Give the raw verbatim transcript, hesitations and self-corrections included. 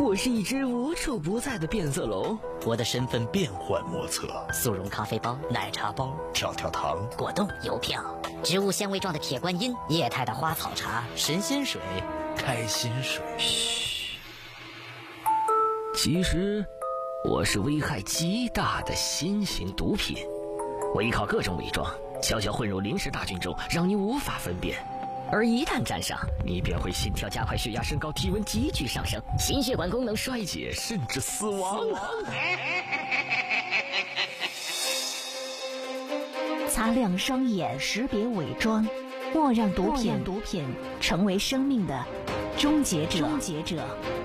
我是一只无处不在的变色龙， 我的身份变幻莫测， 速溶咖啡包、奶茶包、 跳跳糖、 果冻、邮票、植物纤维状的铁观音、液态的花草茶、 神仙水、开心水。 嘘，其实我是危害极大的新型毒品，我依靠各种伪装，悄悄混入临时大军中，让你无法分辨。而一旦站上，你便会心跳加快、血压升高、体温急剧上升、心血管功能衰竭，甚至死亡。 擦亮双眼，识别伪装，莫让毒品毒品成为生命的终结者。终结者。